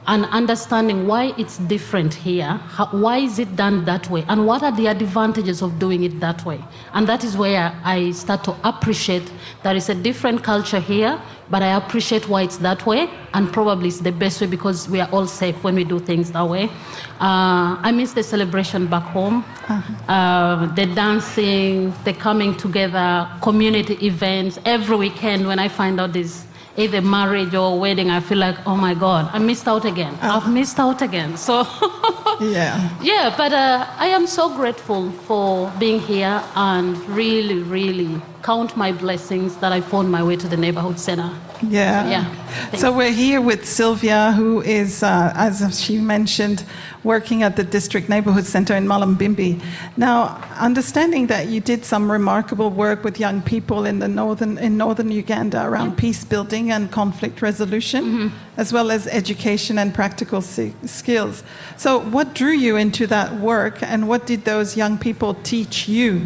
and understanding why it's different here, why is it done that way, and what are the advantages of doing it that way. And that is where I start to appreciate there is a different culture here, but I appreciate why it's that way, and probably it's the best way because we are all safe when we do things that way. I miss the celebration back home, the dancing, the coming together, community events. Every weekend when I find out this, either marriage or wedding, I feel like, oh my God, I missed out again. I've missed out again. So, yeah, but I am so grateful for being here and really, really count my blessings that I found my way to the neighborhood center. So we're here with Sylvia, who is, as she mentioned, working at the District Neighborhood Center in Malambimbi. Now, understanding that you did some remarkable work with young people in northern Uganda around peace building and conflict resolution, as well as education and practical skills. So what drew you into that work, and what did those young people teach you?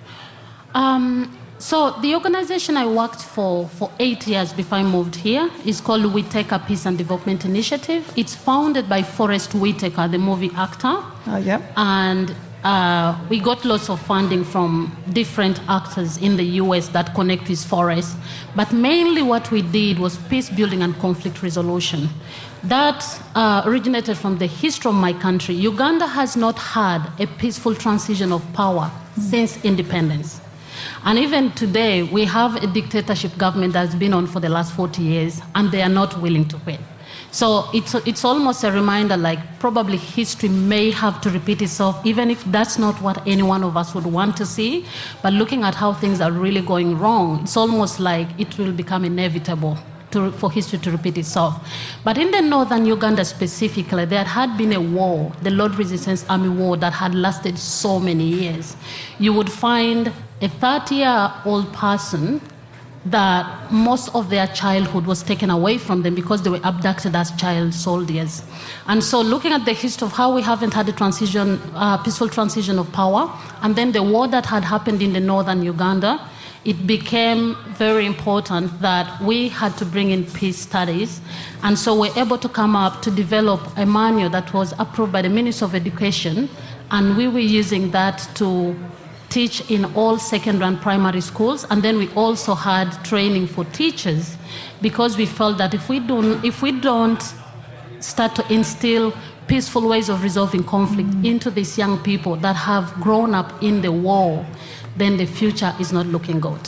So the organization I worked for 8 years before I moved here is called Whitaker Peace and Development Initiative. It's founded by Forrest Whitaker, the movie actor. And we got lots of funding from different actors in the US that connect with Forrest. But mainly what we did was peace building and conflict resolution. That originated from the history of my country. Uganda has not had a peaceful transition of power since independence. And even today, we have a dictatorship government that's been on for the last 40 years, and they are not willing to quit. So it's almost a reminder, like probably history may have to repeat itself, even if that's not what any one of us would want to see. But looking at how things are really going wrong, it's almost like it will become inevitable for history to repeat itself. But in the northern Uganda specifically, there had been a war, the Lord Resistance Army War, that had lasted so many years. You would find a 30-year-old person that most of their childhood was taken away from them because they were abducted as child soldiers. And so looking at the history of how we haven't had a peaceful transition of power, and then the war that had happened in the northern Uganda, it became very important that we had to bring in peace studies. And so we're able to come up to develop a manual that was approved by the Ministry of Education, and we were using that to teach in all secondary and primary schools. And then we also had training for teachers, because we felt that if we don't start to instill peaceful ways of resolving conflict into these young people that have grown up in the war, then the future is not looking good.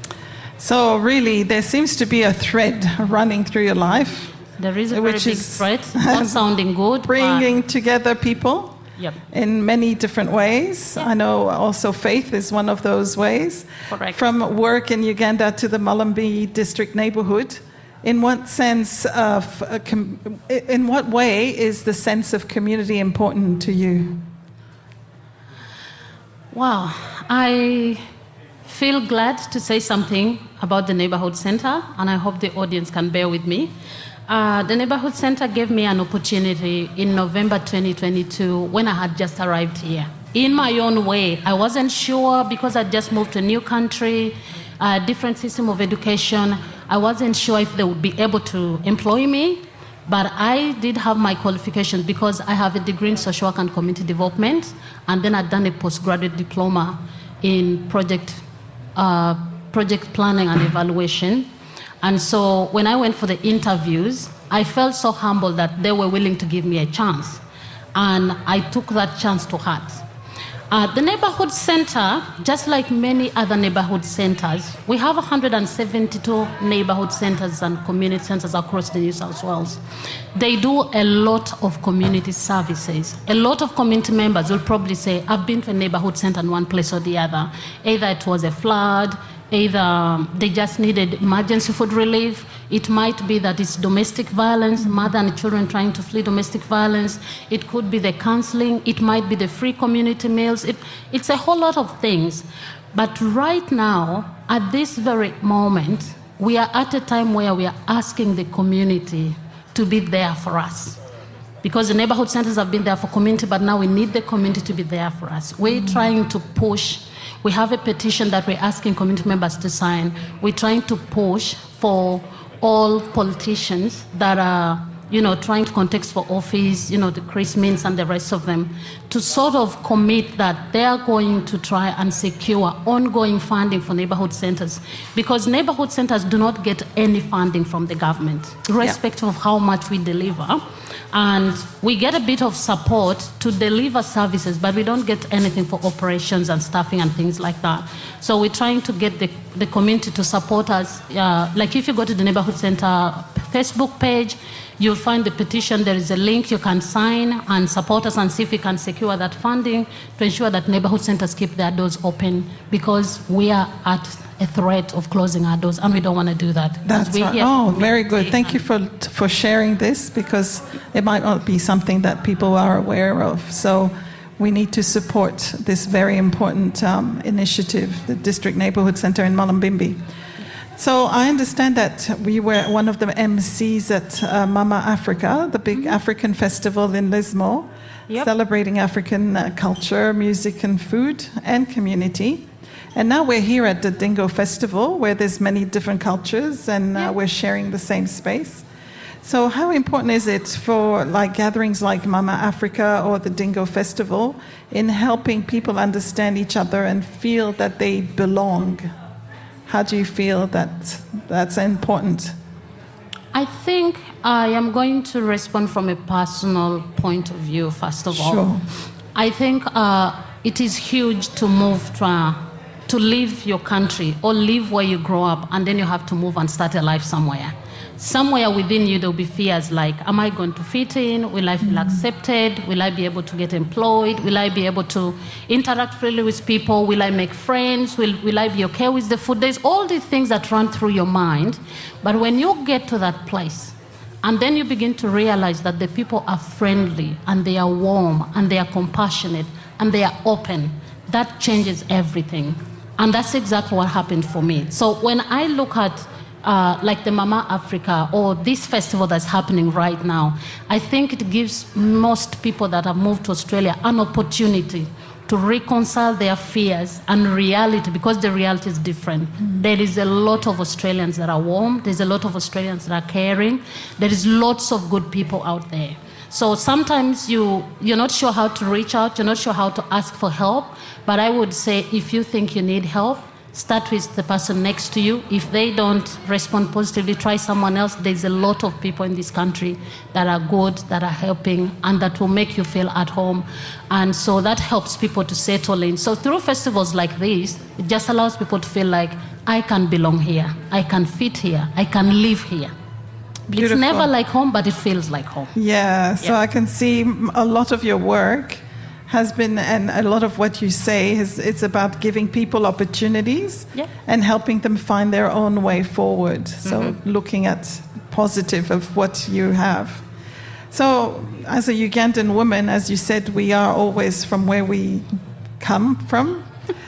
So really, there seems to be a thread running through your life. There is a very big thread, not sounding good. Bringing together people in many different ways. I know also faith is one of those ways. Correct. From work in Uganda to the Malambimbi district neighborhood, in what way is the sense of community important to you? Wow, I feel glad to say something about the Neighborhood Center, and I hope the audience can bear with me. The Neighborhood Center gave me an opportunity in November 2022 when I had just arrived here. In my own way, I wasn't sure because I just moved to a new country, a different system of education. I wasn't sure if they would be able to employ me. But I did have my qualifications because I have a degree in social work and community development, and then I'd done a postgraduate diploma in project planning and evaluation. And so when I went for the interviews, I felt so humbled that they were willing to give me a chance. And I took that chance to heart. The Neighborhood Center, just like many other neighborhood centers, we have 172 neighborhood centers and community centers across the New South Wales. They do a lot of community services. A lot of community members will probably say, I've been to a neighborhood center in one place or the other. Either it was a flood, either they just needed emergency food relief. It might be that it's domestic violence, mother and children trying to flee domestic violence. It could be the counseling. It might be the free community meals. It's a whole lot of things. But right now, at this very moment, we are at a time where we are asking the community to be there for us. Because the neighborhood centers have been there for community, but now we need the community to be there for us. We're trying to push. We have a petition that we're asking community members to sign. We're trying to push for all politicians that are trying to contest for office, the Chris Minns and the rest of them, to sort of commit that they are going to try and secure ongoing funding for neighborhood centers, because neighborhood centers do not get any funding from the government, irrespective of how much we deliver. And we get a bit of support to deliver services, but we don't get anything for operations and staffing and things like that. So we're trying to get the community to support us. Like if you go to the Neighborhood Center Facebook page, you'll find the petition. There is a link you can sign and support us and see if we can secure that funding to ensure that neighborhood centers keep their doors open, because we are at a threat of closing our doors and we don't want to do that. That's right. Oh, very good. Thank you for sharing this, because it might not be something that people are aware of. So we need to support this very important initiative, the District Neighborhood Center in Mullumbimby. So I understand that we were one of the MCs at Mama Africa, the big African festival in Lismore, celebrating African culture, music and food and community. And now we're here at the Dingo Festival, where there's many different cultures and we're sharing the same space. So how important is it for gatherings like Mama Africa or the Dingo Festival in helping people understand each other and feel that they belong? How do you feel that that's important? I think I am going to respond from a personal point of view, first of all. Sure. I think it is huge to move to leave your country or live where you grow up, and then you have to move and start a life somewhere. Somewhere within you, there'll be fears like, am I going to fit in? Will I feel accepted? Will I be able to get employed? Will I be able to interact freely with people? Will I make friends? Will I be okay with the food? There's all these things that run through your mind. But when you get to that place, and then you begin to realize that the people are friendly, and they are warm, and they are compassionate, and they are open, that changes everything. And that's exactly what happened for me. So when I look at like the Mama Africa or this festival that's happening right now, I think it gives most people that have moved to Australia an opportunity to reconcile their fears and reality, because the reality is different. There is a lot of Australians that are warm. There's a lot of Australians that are caring. There is lots of good people out there. So sometimes you're not sure how to reach out. You're not sure how to ask for help. But I would say if you think you need help, start with the person next to you. If they don't respond positively, try someone else. There's a lot of people in this country that are good, that are helping, and that will make you feel at home. And so that helps people to settle in. So through festivals like this, it just allows people to feel like, I can belong here, I can fit here, I can live here. Beautiful. It's never like home, but it feels like home. Yeah, so I can see a lot of your work has been, and a lot of what you say it's about giving people opportunities and helping them find their own way forward. So looking at positive of what you have. So as a Ugandan woman, as you said, we are always from where we come from.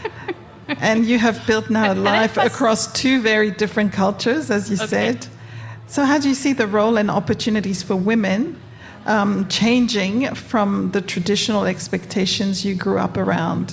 And you have built now a life across two very different cultures, as you said. So how do you see the role and opportunities for women changing from the traditional expectations you grew up around?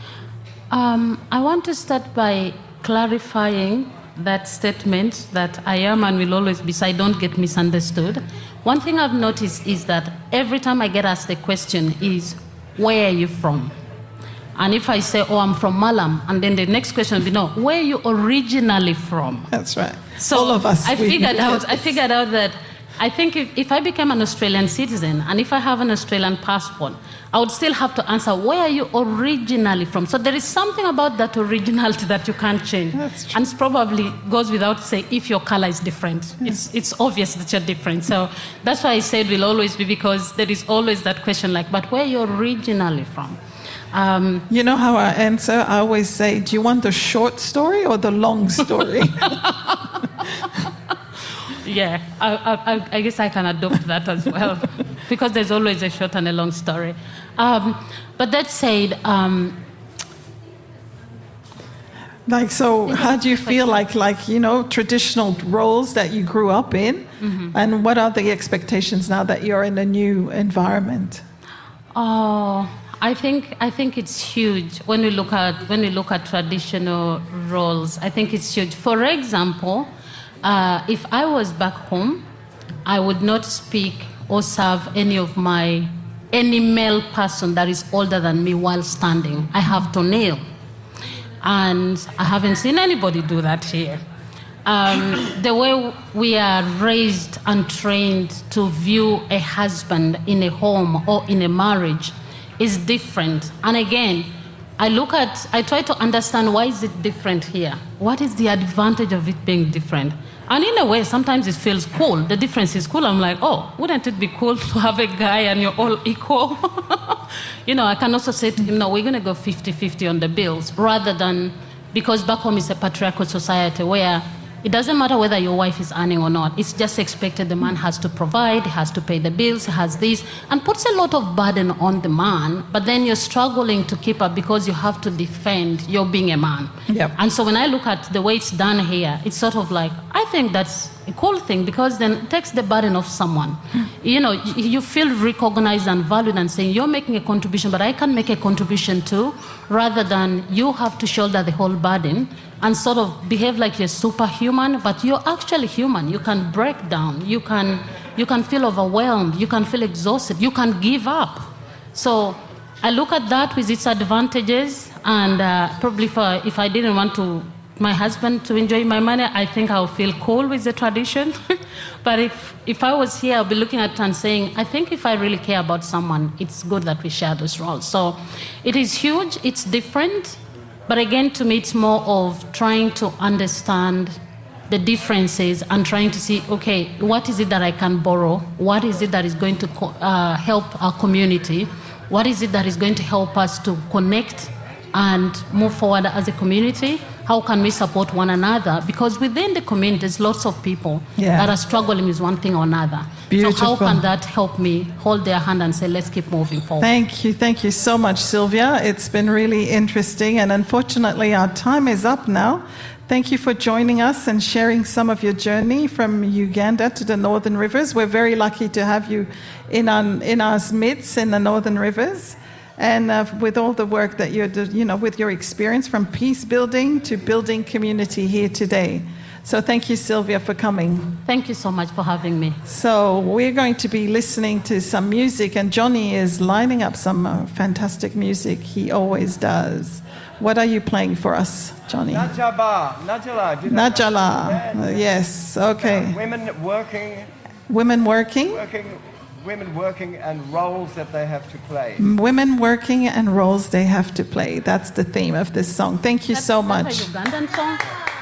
I want to start by clarifying that statement that I am and will always be, so I don't get misunderstood. One thing I've noticed is that every time I get asked the question is, where are you from? And if I say, I'm from Mallam, and then the next question will be, no, where are you originally from? That's right. So all of us. I figured out that I think if I became an Australian citizen and if I have an Australian passport, I would still have to answer, where are you originally from? So there is something about that originality that you can't change. That's true. And it probably goes without saying if your color is different. Yes. It's obvious that you're different. So that's why I said will always be, because there is always that question like, but where are you originally from? You know how I answer? I always say, do you want the short story or the long story? Yeah, I guess I can adopt that as well, because there's always a short and a long story. But that said, how do you feel like traditional roles that you grew up in, and what are the expectations now that you're in a new environment? I think it's huge when we look at traditional roles. I think it's huge. For example, if I was back home I would not speak or serve any male person that is older than me while standing. I have to kneel. And I haven't seen anybody do that here. The way we are raised and trained to view a husband in a home or in a marriage is different. And again, I try to understand, why is it different here? What is the advantage of it being different? And in a way, sometimes it feels cool. The difference is cool. I'm like, oh, wouldn't it be cool to have a guy and you're all equal? I can also say to him, no, we're going to go 50-50 on the bills, rather than, because back home is a patriarchal society where it doesn't matter whether your wife is earning or not. It's just expected the man has to provide, he has to pay the bills, he has this, and puts a lot of burden on the man, but then you're struggling to keep up because you have to defend your being a man. Yep. And so when I look at the way it's done here, it's sort of like, I think that's a cool thing, because then it takes the burden off someone. You feel recognized and valued and saying, you're making a contribution, but I can make a contribution too, rather than you have to shoulder the whole burden and sort of behave like you're superhuman, but you're actually human. You can break down. You can feel overwhelmed. You can feel exhausted. You can give up. So I look at that with its advantages, and probably if I didn't want my husband to enjoy my money, I think I'll feel cool with the tradition. But if I was here, I'll be looking at it and saying, I think if I really care about someone, it's good that we share those roles. So it is huge. It's different. But again, to me, it's more of trying to understand the differences and trying to see, okay, what is it that I can borrow? What is it that is going to help our community? What is it that is going to help us to connect and move forward as a community? How can we support one another? Because within the community, there's lots of people that are struggling with one thing or another. Beautiful. So how can that help me hold their hand and say, let's keep moving forward? Thank you so much, Sylvia. It's been really interesting, and unfortunately our time is up now. Thank you for joining us and sharing some of your journey from Uganda to the Northern Rivers. We're very lucky to have you in our midst in the Northern Rivers. And with all the work that you're doing, with your experience from peace building to building community here today. So thank you, Sylvia, for coming. Thank you so much for having me. So we're going to be listening to some music, and Johnny is lining up some fantastic music. He always does. What are you playing for us, Johnny? Najala. Yes, okay. Women working. Women working? Women working and roles that they have to play. Women working and roles they have to play. That's the theme of this song. Thank you so much. That's a Ugandan song.